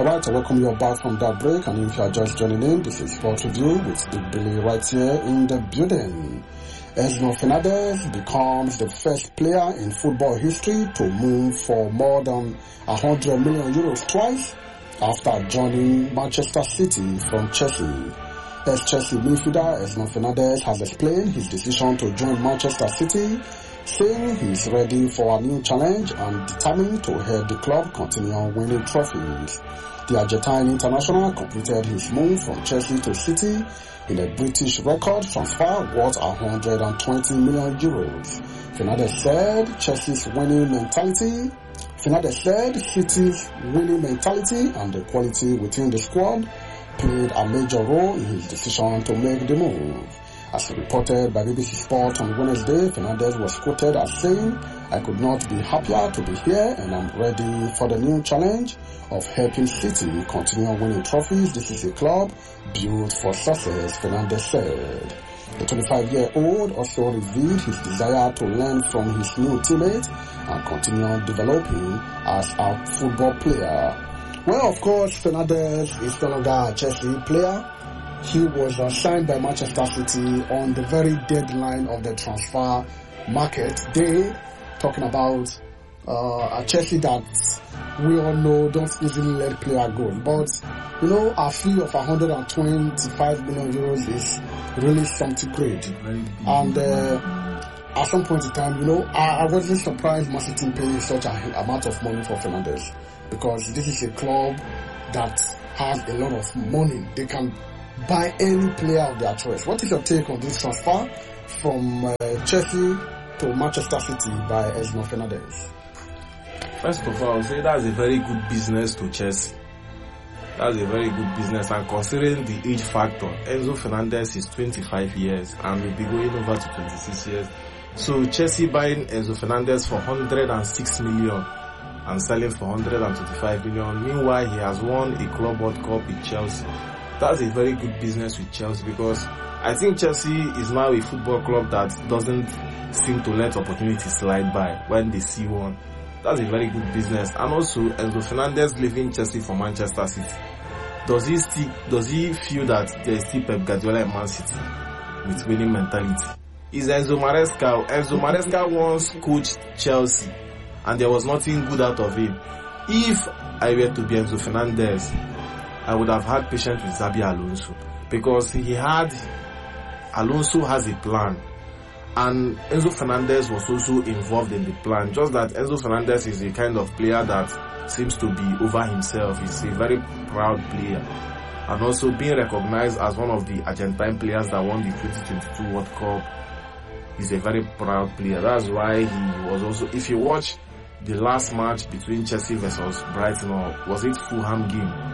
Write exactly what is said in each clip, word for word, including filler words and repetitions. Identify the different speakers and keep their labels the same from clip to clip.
Speaker 1: Alright, I welcome you back from that break, and if you are just joining in, this is Sport Review with Big Billy right here in the building. Enzo Fernandez becomes the first player in football history to move for more than one hundred million euros twice after joining Manchester City from Chelsea. Ex-Chelsea midfielder Enzo Fernandez has explained his decision to join Manchester City, saying he is ready for a new challenge and determined to help the club continue winning trophies. The Argentine international completed his move from Chelsea to City in a British record transfer worth one hundred twenty million euros. Fernandez said Chelsea's winning mentality Fernandez said City's winning mentality and the quality within the squad played a major role in his decision to make the move. As reported by B B C Sport on Wednesday, Fernandez was quoted as saying, "I could not be happier to be here and I'm ready for the new challenge of helping City continue winning trophies. This is a club built for success," Fernandez said. The twenty-five-year-old also revealed his desire to learn from his new teammates and continue developing as a football player. Well, of course, Fernandez is no longer a Chelsea player. He was uh, signed by Manchester City on the very deadline of the transfer market day, talking about uh, a Chelsea that we all know don't easily let player go. But, you know, a fee of one hundred twenty-five million euros is really something great. And uh, at some point in time, you know, I, I wasn't surprised Man City paying such an amount of money for Fernandez, because this is a club that has a lot of money. They can buy any player of their choice. What is your take on this transfer from uh, Chelsea to Manchester City by Enzo Fernandez?
Speaker 2: First of all, I would say that's a very good business to Chelsea. That's a very good business, and considering the age factor, Enzo Fernandez is twenty-five years and will be going over to twenty-six years. So Chelsea buying Enzo Fernandez for one hundred six million and selling for one hundred twenty-five million. Meanwhile, he has won a Club World Cup with Chelsea. That's a very good business with Chelsea, because I think Chelsea is now a football club that doesn't seem to let opportunities slide by when they see one. That's a very good business. And also, Enzo Fernandez leaving Chelsea for Manchester City, does he still, does he feel that there is still Pep Guardiola in Man City with winning mentality? Is Enzo Maresca? Enzo Maresca once coached Chelsea and there was nothing good out of him. If I were to be Enzo Fernandez, I would have had patience with Xabi Alonso, because he had, Alonso has a plan, and Enzo Fernandez was also involved in the plan. Just that Enzo Fernandez is a kind of player that seems to be over himself. He's a very proud player, and also being recognized as one of the Argentine players that won the twenty twenty-two World Cup. He's a very proud player. That's why he was also, if you watch the last match between Chelsea versus Brighton, or was it Fulham game,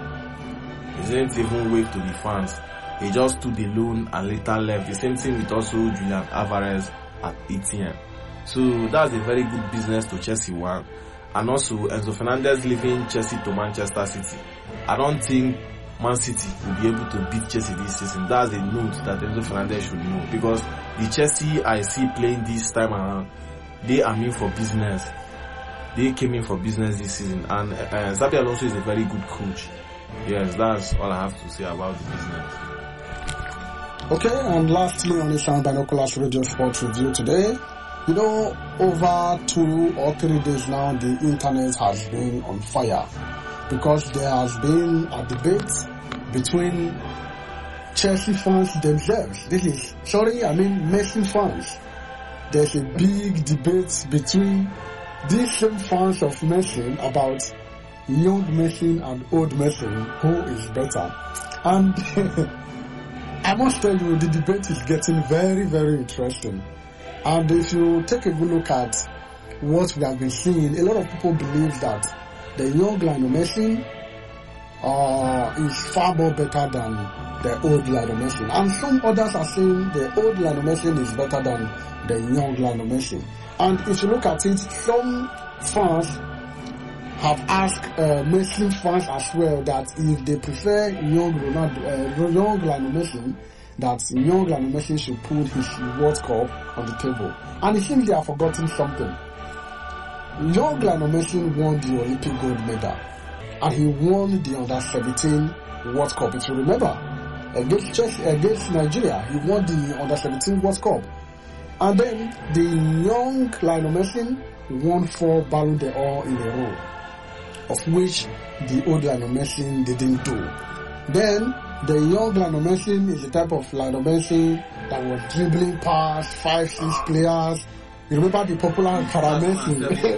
Speaker 2: he didn't even wave to the fans. He just stood alone and later left. The same thing with also Julian Alvarez at A T M. So that's a very good business to Chelsea one. And also Enzo Fernandez leaving Chelsea to Manchester City. I don't think Man City will be able to beat Chelsea this season. That's a note that Enzo Fernandez should know, because the Chelsea I see playing this time around, they are in for business. They came in for business this season, and uh, Xabi Alonso is a very good coach. Yes, that's all I have to say about the business.
Speaker 1: Okay, and lastly on the Sound Binoculars Radio Sports Review today, you know, over two or three days now, the internet has been on fire, because there has been a debate between Chelsea fans themselves. This is, sorry, I mean Messi fans. There's a big debate between these same fans of Messi about young Messi and old Messi, who is better. And I must tell you, the debate is getting very, very interesting. And if you take a good look at what we have been seeing, a lot of people believe that the young Lionel Messi uh, is far more better than the old Lionel Messi. And some others are saying the old Lionel Messi is better than the young Lionel Messi. And if you look at it, some fans have asked uh, Messi fans as well that if they prefer young Ronaldo, uh, young Lionel Messi, that young Lionel Messi should put his World Cup on the table. And it seems they have forgotten something. Young Lionel Messi won the Olympic gold medal. and he won the under seventeen World Cup. If you remember, against Chelsea, against Nigeria, he won the under seventeen World Cup. And then the young Lionel Messi won four Ballon d'Or in a row, of which the old Lionel Messi didn't do. Then the young Lionel Messi is the type of Lionel Messi that was dribbling past five, six players. You remember the popular Karamessi?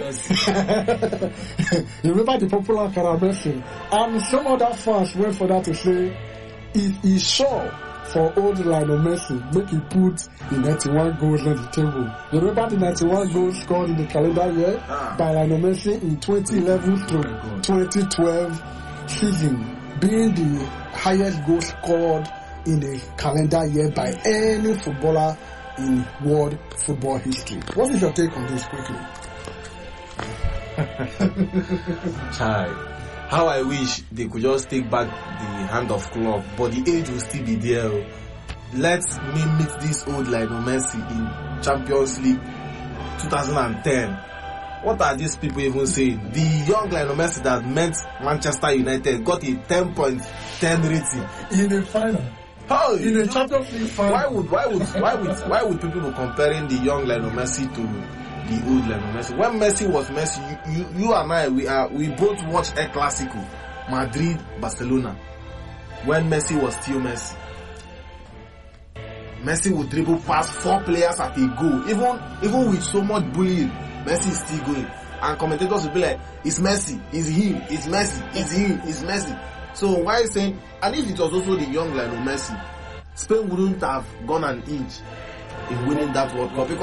Speaker 1: You remember the popular Karamessi? And some other fans went for that to say, if he's sure for old Lionel Messi, make he put the ninety-one goals on the table. You remember the ninety-one goals scored in the calendar year ah. by Lionel Messi in twenty eleven to twenty twelve season, being the highest goal scored in the calendar year by any footballer in world football history. What is your take on this quickly?
Speaker 2: Chai. How I wish they could just take back the hand of club, but the age will still be there. Let me meet this old Lionel Messi in Champions League twenty ten. What are these people even saying? The young Lionel Messi that met Manchester United got a ten point ten rating
Speaker 1: in the final.
Speaker 2: How
Speaker 1: in the Champions League final?
Speaker 2: Why would why would why would why would people be comparing the young Lionel Messi to the old Lionel Messi? When Messi was Messi, you, you, you and I, we are we both watched El Clasico, Madrid, Barcelona. When Messi was still Messi, Messi would dribble past four players at a go. Even even with so much bullying, Messi is still going. And commentators will be like, "It's Messi, it's him, it's Messi, it's him, it's Messi." So why is saying? And if it was also the young Lionel Messi, Spain wouldn't have gone an inch in winning that World Cup. Because